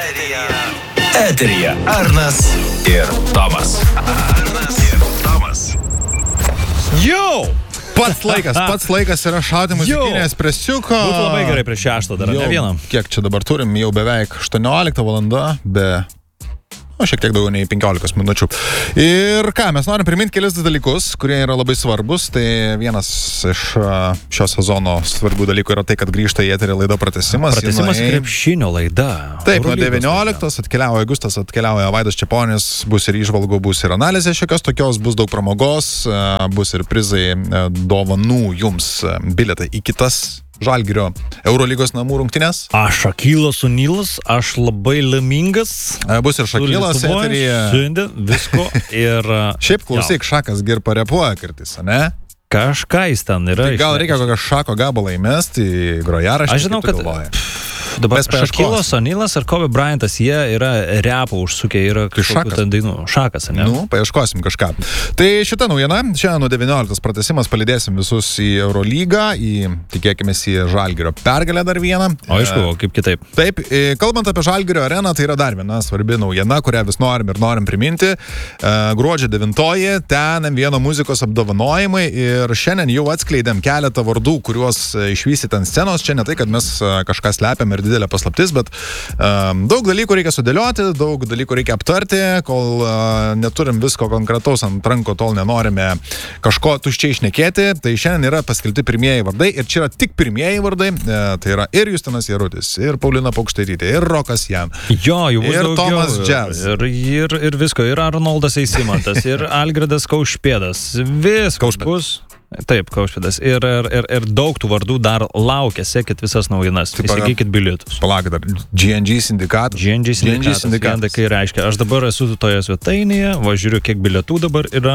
Eteryje Arnas ir Tomas. Jau! Pats laikas yra šauti muzikinės presiuko. Būtų labai gerai prieš 6 dar, ne vieną. Kiek čia dabar turim, jau beveik 18 valanda, šiek tiek daugiau nei 15 minučių. Ir ką, mes norim priminti kelis dalykus, kurie yra labai svarbus. Tai vienas iš šio sezono svarbių dalykų yra tai, kad grįžta į eterį laida Pratęsimas. Pratęsimas krepšinio laida. Taip, nuo 19 atkeliauja Augustas, atkeliauja Vaidas Čeponis, bus ir įžvalgų, bus ir analizė šiokios tokios, bus daug pramogos, bus ir prizai, dovanų jums, bilietai į kitas Žalgirio Eurolygos namų rungtynės. Aš Šakilas O'Nealas, aš labai laimingas. Bus ir Šakilas eteryje. Šiandien visko ir... Šiaip klausyk, Šakas ir parepuoja kartais, ne? Kažką jis ten yra. Tai gal reikia kokią Šako gabalą įmesti į grojaraštį. Aš žinau, kad... Dabar Šakilas O'Nealas ir Kobe Bryantas, jie yra repą užsukę, yra kažkokių ten dainų. Šakas, ne? Nu, paieškosim kažką. Tai šita naujiena, šiandien nuo 19 pratęsimas palydėsim visus į Eurolygą, tikėkime į Žalgirio pergalę dar vieną. O aišku, kaip kitaip. Taip, kalbant apie Žalgirio areną, tai yra dar viena svarbi naujiena, kurią vis norim priminti. Gruodžio 9-oji, ten M1 muzikos apdovanojimai ir šiandien jau atskleidėm keletą vardų, kuriuos išvysite ant scenos. Čia ne tai, kad mes kažką slepiam ir didelė paslaptis, bet daug dalykų reikia sudėlioti, daug dalykų reikia aptarti, kol neturim visko konkretaus ant ranko, tol nenorime kažko tuščiai šnekėti. Tai šiandien yra paskelbti pirmieji vardai ir čia yra tik pirmieji vardai. Tai yra ir Justinas Jarutis, ir Paulina Paukštaitytė, ir Rokas Jan. Jo, jau bus ir daugiau. Tomas Jazz. Ir visko, ir Arnoldas Eisimantas, ir Algirdas Kaušpėdas. Viskas bus. Taip, Kaušpėdas. Ir daug tų vardų dar laukia, sekit visas naujienas. Įsigykit bilietus. Palaukit dar. GNG sindikatas. GNG sindikatas. Kai reiškia, aš dabar esu toje svetainėje, žiūriu, kiek bilietų dabar yra.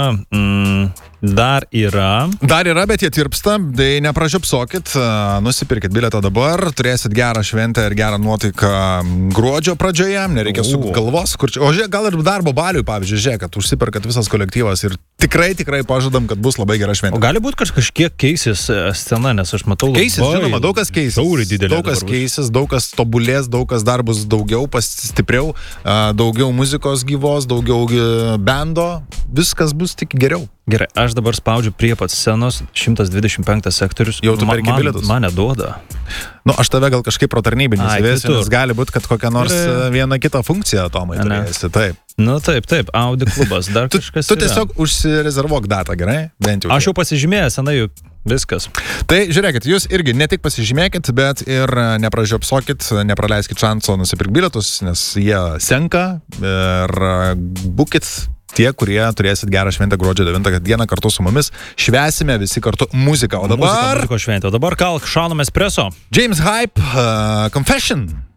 Dar yra, bet jie tirpsta, tai nepražiopsokit, nusipirkit bilietą dabar, turėsit gerą šventę ir gerą nuotaiką gruodžio pradžioje, nereikia sukti galvos, o gal ir darbo baliui, pavyzdžiui, žiūrėk, kad užsiperkat visas kolektyvas ir tikrai pažadam, kad bus labai gera šventė. O gali būti kažkiek keisis scena, nes aš matau labai... Keisis, žinoma, daug kas keisis. Daug kas keisis, daug kas tobulės, daug kas dar bus daugiau, stipriau, daugiau muzikos gyvos, daugiau bendo, viskas bus tik geriau. Gerai, aš dabar spaudžiu prie pat scenos, 125 sektorius. Jau tu perki bilietus? Mane duoda. Nu, aš tave gal kažkaip pro tarnybinį įsivėsiu, nes gali būti, kad kokią nors vieną kitą funkciją, Tomai, turėsi, taip. Nu taip, Audi klubas, dar kažkas Tu tiesiog užsirezervuok datą, gerai? Bent jau. Aš jau pasižymėjęs, senai jau viskas. Tai žiūrėkit, jūs irgi ne tik pasižymėkit, bet ir nepražiopsokit, nepraleiskit šanso nusipirkti bilietus, nes jie senka ir būkit tie, kurie turėsit gerą šventę gruodžio 9 dieną kartu su mumis. Švęsime visi kartu muziką. O dabar... Muzikos šventė. O dabar šaunam espresso. James Hype, Confession.